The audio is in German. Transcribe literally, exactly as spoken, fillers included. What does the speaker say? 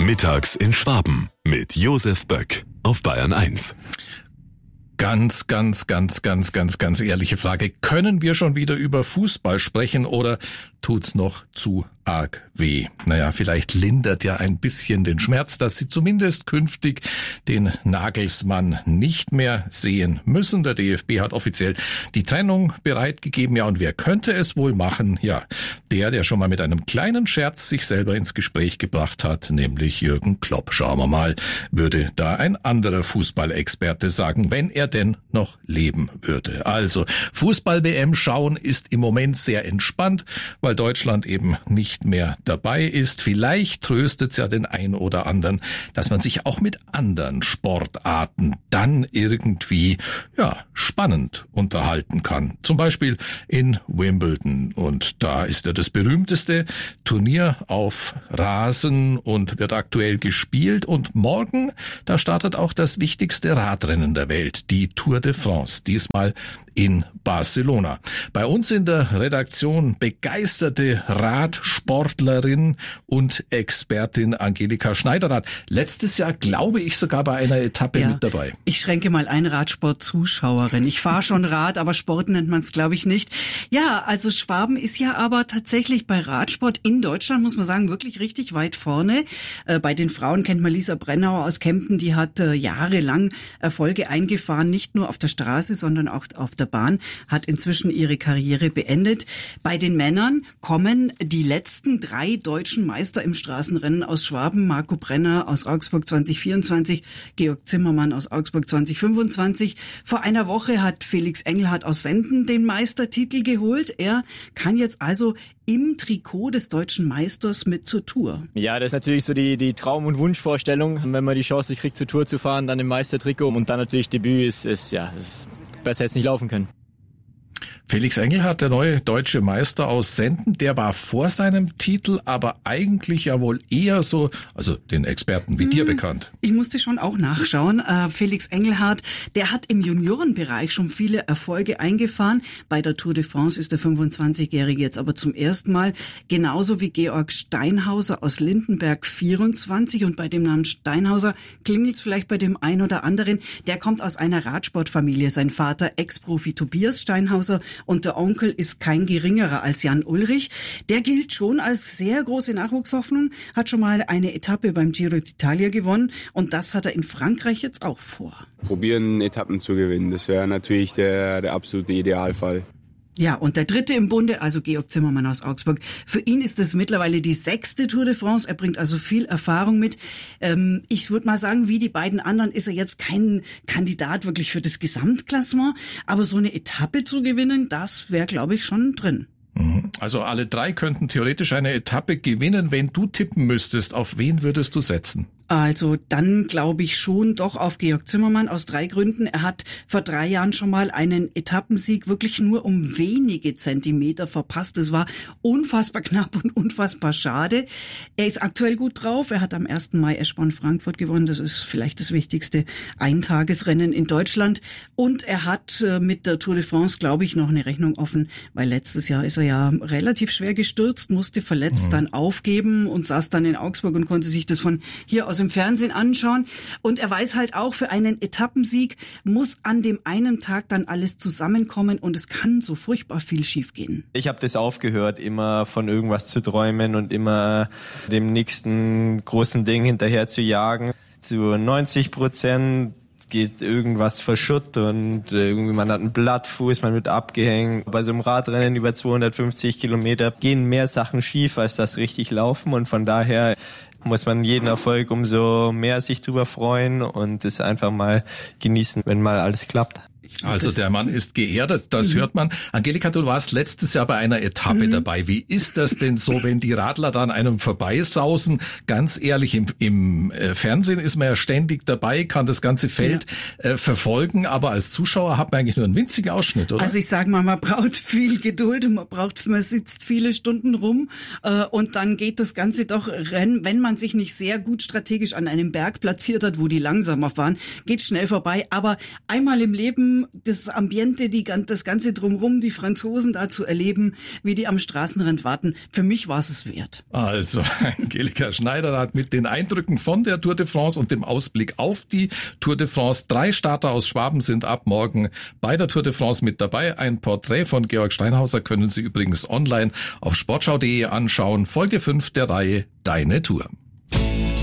Mittags in Schwaben mit Josef Böck auf Bayern eins. Ganz, ganz, ganz, ganz, ganz, ganz ehrliche Frage. Können wir schon wieder über Fußball sprechen oder tut's noch zu arg weh? Naja, vielleicht lindert ja ein bisschen den Schmerz, dass Sie zumindest künftig den Nagelsmann nicht mehr sehen müssen. Der D F B hat offiziell die Trennung bereitgegeben. Ja, und wer könnte es wohl machen? Ja, der, der schon mal mit einem kleinen Scherz sich selber ins Gespräch gebracht hat, nämlich Jürgen Klopp. Schauen wir mal, würde da ein anderer Fußballexperte sagen, wenn er denn noch leben würde. Also, Fußball-W M schauen ist im Moment sehr entspannt, weil Deutschland eben nicht mehr dabei ist. Vielleicht tröstet's ja den einen oder anderen, dass man sich auch mit anderen Sportarten dann irgendwie, ja, spannend unterhalten kann. Zum Beispiel in Wimbledon. Und da ist ja das berühmteste Turnier auf Rasen und wird aktuell gespielt. Und morgen, da startet auch das wichtigste Radrennen der Welt, die Tour de France, diesmal in Barcelona. Bei uns in der Redaktion begeisterte Radsportlerin und Expertin Angelika Schneiderrath. Letztes Jahr, glaube ich, sogar bei einer Etappe ja, mit dabei. Ich schränke mal ein, Radsport-Zuschauerin. Ich fahre schon Rad, aber Sport nennt man es, glaube ich, nicht. Ja, also Schwaben ist ja aber tatsächlich bei Radsport in Deutschland, muss man sagen, wirklich richtig weit vorne. Äh, bei den Frauen kennt man Lisa Brennauer aus Kempten, die hat äh, jahrelang Erfolge eingefahren, nicht nur auf der Straße, sondern auch auf der Bahn, hat inzwischen ihre Karriere beendet. Bei den Männern kommen die letzten drei deutschen Meister im Straßenrennen aus Schwaben. Marco Brenner aus Augsburg zwanzig vierundzwanzig, Georg Zimmermann aus Augsburg zwanzig fünfundzwanzig. Vor einer Woche hat Felix Engelhardt aus Senden den Meistertitel geholt. Er kann jetzt also im Trikot des deutschen Meisters mit zur Tour. Ja, das ist natürlich so die, die Traum- und Wunschvorstellung, wenn man die Chance kriegt, zur Tour zu fahren, dann im Meistertrikot und dann natürlich Debüt ist, ist ja, ist besser jetzt nicht laufen können. Felix Engelhardt, der neue deutsche Meister aus Senden, der war vor seinem Titel aber eigentlich ja wohl eher so, also den Experten wie hm, dir bekannt. Ich musste schon auch nachschauen. Äh, Felix Engelhardt, der hat im Juniorenbereich schon viele Erfolge eingefahren. Bei der Tour de France ist der fünfundzwanzigjährige jetzt aber zum ersten Mal. Genauso wie Georg Steinhauser aus Lindenberg vierundzwanzig. Und bei dem Namen Steinhauser klingelt's vielleicht bei dem einen oder anderen. Der kommt aus einer Radsportfamilie. Sein Vater, Ex-Profi Tobias Steinhauser, und der Onkel ist kein geringerer als Jan Ullrich. Der gilt schon als sehr große Nachwuchshoffnung, hat schon mal eine Etappe beim Giro d'Italia gewonnen und das hat er in Frankreich jetzt auch vor. Probieren, Etappen zu gewinnen, das wäre natürlich der, der absolute Idealfall. Ja, und der dritte im Bunde, also Georg Zimmermann aus Augsburg. Für ihn ist es mittlerweile die sechste Tour de France. Er bringt also viel Erfahrung mit. Ähm, ich würde mal sagen, wie die beiden anderen ist er jetzt kein Kandidat wirklich für das Gesamtklassement. Aber so eine Etappe zu gewinnen, das wäre, glaube ich, schon drin. Also alle drei könnten theoretisch eine Etappe gewinnen. Wenn du tippen müsstest, auf wen würdest du setzen? Also dann glaube ich schon doch auf Georg Zimmermann aus drei Gründen. Er hat vor drei Jahren schon mal einen Etappensieg wirklich nur um wenige Zentimeter verpasst. Das war unfassbar knapp und unfassbar schade. Er ist aktuell gut drauf. Er hat am ersten Mai Eschborn-Frankfurt gewonnen. Das ist vielleicht das wichtigste Eintagesrennen in Deutschland. Und er hat mit der Tour de France, glaube ich, noch eine Rechnung offen, weil letztes Jahr ist er ja relativ schwer gestürzt, musste verletzt mhm. dann aufgeben und saß dann in Augsburg und konnte sich das von hier aus im Fernsehen anschauen. Und er weiß halt auch, für einen Etappensieg muss an dem einen Tag dann alles zusammenkommen und es kann so furchtbar viel schiefgehen. Ich habe das aufgehört, immer von irgendwas zu träumen und immer dem nächsten großen Ding hinterher zu jagen. Zu neunzig Prozent geht irgendwas verschütt und irgendwie man hat einen Blattfuß, man wird abgehängt. Bei so einem Radrennen über zweihundertfünfzig Kilometer gehen mehr Sachen schief, als das richtig laufen und von daher muss man jeden Erfolg umso mehr sich drüber freuen und es einfach mal genießen, wenn mal alles klappt. Also der Mann ist geerdet, das mhm. hört man. Angelika, du warst letztes Jahr bei einer Etappe mhm. dabei. Wie ist das denn so, wenn die Radler da an einem vorbeisausen? Ganz ehrlich, im, im äh, Fernsehen ist man ja ständig dabei, kann das ganze Feld ja. äh, verfolgen, aber als Zuschauer hat man eigentlich nur einen winzigen Ausschnitt, oder? Also ich sage mal, man braucht viel Geduld und man braucht, man sitzt viele Stunden rum äh, und dann geht das Ganze doch, rennen, wenn man sich nicht sehr gut strategisch an einem Berg platziert hat, wo die langsamer fahren, geht schnell vorbei. Aber einmal im Leben drumrum, das Ambiente, die, das Ganze drumrum, die Franzosen da zu erleben, wie die am Straßenrand warten. Für mich war es es wert. Also, Angelika Schneider hat mit den Eindrücken von der Tour de France und dem Ausblick auf die Tour de France, drei Starter aus Schwaben sind ab morgen bei der Tour de France mit dabei. Ein Porträt von Georg Steinhauser können Sie übrigens online auf sportschau punkt de anschauen. Folge fünf der Reihe Deine Tour.